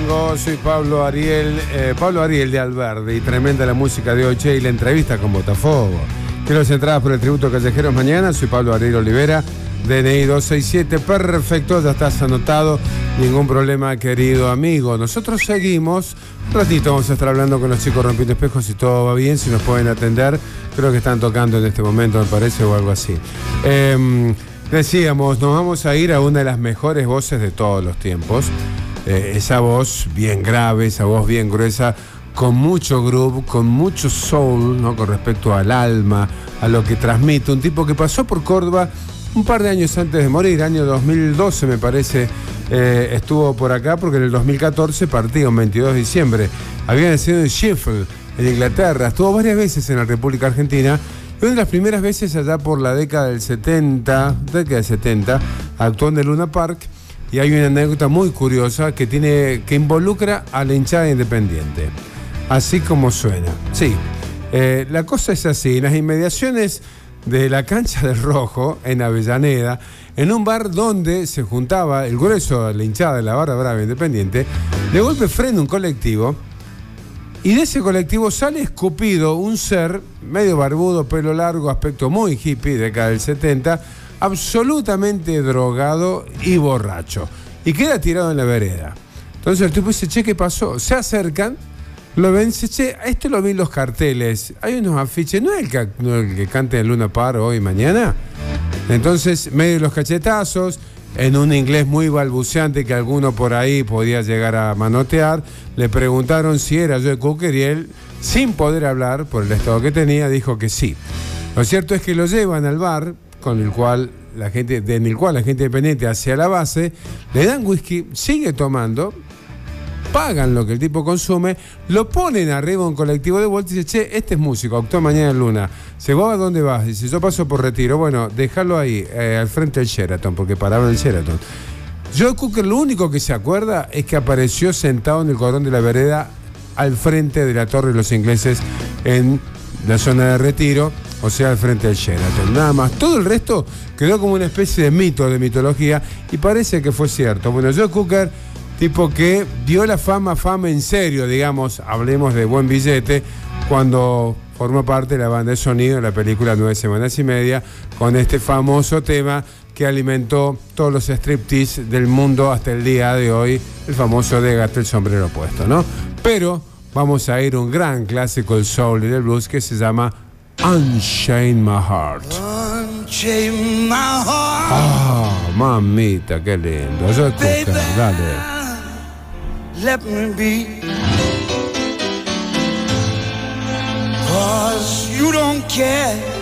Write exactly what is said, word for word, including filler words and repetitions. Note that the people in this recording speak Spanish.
domingo, soy Pablo Ariel, eh, Pablo Ariel de Alverde, y tremenda la música de hoy, che, y la entrevista con Botafogo. Quiero las entradas por el tributo Callejeros mañana, soy Pablo Ariel Olivera, D N I dos seis siete, perfecto, ya estás anotado, ningún problema, querido amigo. Nosotros seguimos, un ratito vamos a estar hablando con los chicos Rompiendo Espejos, si todo va bien, si nos pueden atender, creo que están tocando en este momento, me parece, o algo así. Eh, decíamos, nos vamos a ir a una de las mejores voces de todos los tiempos, eh, esa voz bien grave, esa voz bien gruesa, con mucho groove, con mucho soul, ¿no? Con respecto al alma, a lo que transmite, un tipo que pasó por Córdoba un par de años antes de morir, año dos mil doce me parece, eh, estuvo por acá porque en el dos mil catorce partía, un veintidós de diciembre, había nacido en Sheffield, en Inglaterra, estuvo varias veces en la República Argentina, y una de las primeras veces allá por la década del setenta, década del setenta, actuó en el Luna Park, y hay una anécdota muy curiosa que, tiene, que involucra a la hinchada Independiente, así como suena, sí, eh, la cosa es así, en las inmediaciones de la cancha del Rojo, en Avellaneda, en un bar donde se juntaba el grueso de la hinchada de la Barra Brava Independiente, de golpe frena un colectivo, y de ese colectivo sale escupido un ser, medio barbudo, pelo largo, aspecto muy hippie, década del setenta, absolutamente drogado y borracho, y queda tirado en la vereda. Entonces el tipo dice, che, ¿qué pasó? Se acercan, lo ven, dice, che, esto lo vi en los carteles, hay unos afiches, ¿no es el que, no es el que cante en Luna Park hoy y mañana? Entonces, medio de los cachetazos, en un inglés muy balbuceante que alguno por ahí podía llegar a manotear, le preguntaron si era Joe Cocker y él, sin poder hablar por el estado que tenía, dijo que sí. Lo cierto es que lo llevan al bar, con el cual la gente, en el cual la gente independiente hacia la base, le dan whisky, sigue tomando, pagan lo que el tipo consume, lo ponen arriba de un colectivo de vuelta y dice, che, este es músico, actuó mañana en Luna. Se va, ¿a dónde vas? Dice, yo paso por Retiro. Bueno, déjalo ahí, eh, al frente del Sheraton, porque paraba en el Sheraton. Joe Cocker lo único que se acuerda es que apareció sentado en el cordón de la vereda al frente de la Torre de los Ingleses en la zona de Retiro, o sea, al frente del Sheraton. Nada más. Todo el resto quedó como una especie de mito, de mitología, y parece que fue cierto. Bueno, Joe Cocker, tipo que dio la fama, fama en serio, digamos, hablemos de buen billete, cuando formó parte de la banda de sonido de la película Nueve Semanas y Media, con este famoso tema que alimentó todos los striptease del mundo hasta el día de hoy, el famoso de Gata el sombrero puesto, ¿no? Pero vamos a ir a un gran clásico del soul y del blues que se llama Unchain My Heart. Unchain my heart. Ah, mamita, qué lindo. Yo escucho, dale. Let me be, 'cause you don't care